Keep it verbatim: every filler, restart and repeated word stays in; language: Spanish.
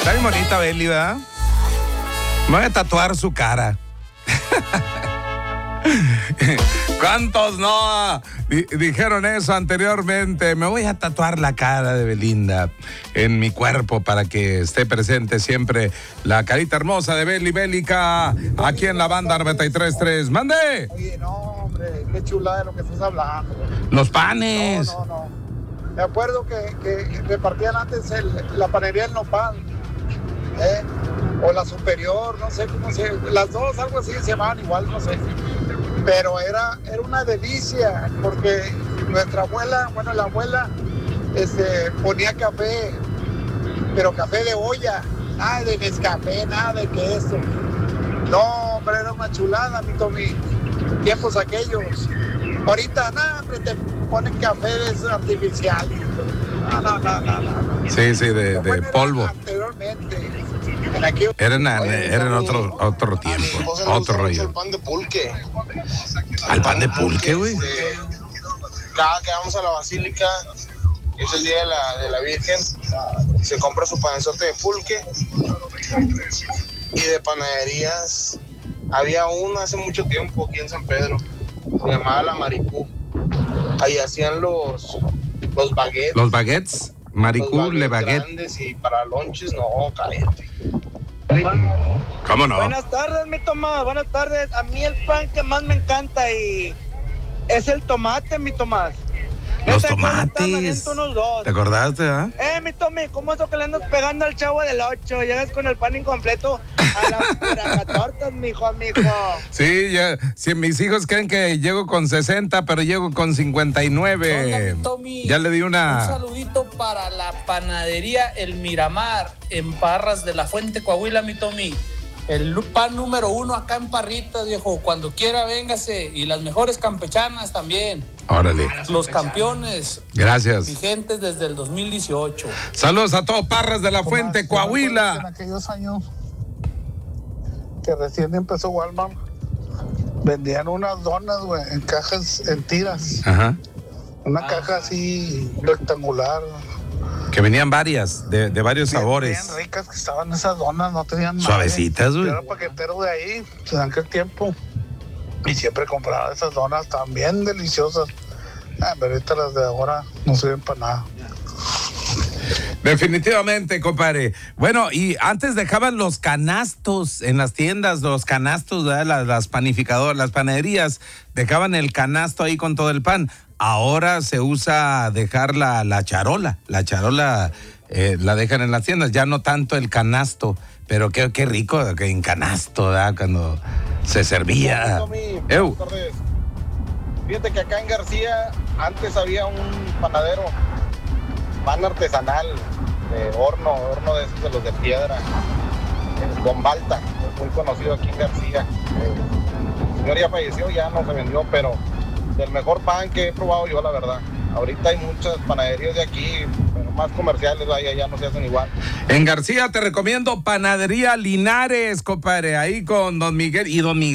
Está bien bonita Beli, ¿verdad? Me voy a tatuar su cara. ¿Cuántos no di- dijeron eso anteriormente? Me voy a tatuar la cara de Belinda en mi cuerpo para que esté presente siempre la carita hermosa de Beli Bélica aquí en la banda noventa y tres punto tres. ¡Mande! Oye, no, hombre, qué chulada de lo que estás hablando. Los panes. No, no, no. Me acuerdo que, que repartían antes el, la panería del nopal, ¿eh? O la superior, no sé cómo se... Las dos, algo así, se llamaban igual, no sé. Pero era, era una delicia, porque nuestra abuela, bueno, la abuela, este, ponía café, pero café de olla, nada de Nescafé, nada de queso. No, hombre, era una chulada, mi Tommy. Tiempos aquellos. Ahorita, nada, hombre, te ponen café artificial. No, no, no, no, no. Sí, sí, de, de Bueno, polvo. era anteriormente. En aquellos... Eran, Oye, eran a mí- otro, otro A mi tiempo, esposa le otro gusta mucho el rollo. pan de pulque. ¿Al pan de pulque, güey? este, cada que vamos a la basílica, es el día de la, de la Virgen, se compra su panzote de pulque. Y de panaderías, había una hace mucho tiempo aquí en San Pedro, se llamaba La Maricú. Ahí hacían los, los baguettes. Los baguettes, Maricú, los le baguettes baguette. grandes, y para lonches, no, cállate. ¿Cómo no? Buenas tardes, mi Tomás, buenas tardes. A mí el pan que más me encanta y es el tomate, mi Tomás. Los Neta, que ahorita me tomates. aviento unos dos. ¿Te acordaste, ah? Eh, mi Tommy, ¿cómo es eso que le andas pegando al chavo del ocho? Llegas con el pan incompleto a las piracatortas, mijo, mijo. Sí, ya, si mis hijos creen que llego con sesenta, pero llego con cincuenta y nueve. Hola, Tommy. Ya le di Un una... saludito para la panadería El Miramar en Parras de la Fuente, Coahuila, mi Tommy. El pan número uno acá en Parritas, viejo. Cuando quiera, véngase. Y las mejores campechanas también. Órale. Los campeones Gracias. vigentes desde el dos mil dieciocho. Saludos a todos Parras de la Fuente, En Coahuila. aquellos años que recién empezó Walmart, vendían unas donas, güey, en cajas, en tiras. Ajá. Una caja así rectangular. Que venían varias, de, de varios Bien- sabores. Bien ricas que estaban esas donas, no tenían nada. Suavecitas, güey. Yo era paquetero de ahí, en aquel tiempo. Y siempre compraba esas donas también deliciosas. Ah, pero ahorita las de ahora no sirven para nada. Definitivamente, compadre. Bueno, y antes dejaban los canastos en las tiendas, los canastos, ¿verdad? Las, las panificadoras, las panaderías, dejaban el canasto ahí con todo el pan. Ahora se usa dejar la, la charola, la charola eh, la dejan en las tiendas, ya no tanto el canasto, pero qué, qué rico que en canasto, ¿verdad? Cuando se servía. Tommy, Eu. buenas tardes. Fíjate que acá en García antes había un panadero, pan artesanal, de horno, horno de esos de los de piedra, eh, Don Balta, muy conocido aquí en García. Eh, el señor ya falleció, ya no se vendió, pero del mejor pan que he probado yo, la verdad. Ahorita hay muchas panaderías de aquí, pero más comerciales, vaya, ya no se hacen igual. En García te recomiendo Panadería Linares, compadre, ahí con Don Miguel y Don Miguel.